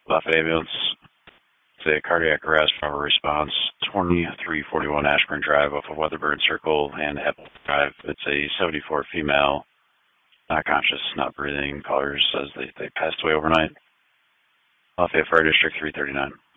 Lafayette ambulance. Say cardiac arrest, proper response, 2341 Ashburn Drive off of Weatherburn Circle and Apple Drive. It's a 74 female, not conscious, not breathing. Caller says they passed away overnight. Lafayette Fire District 339.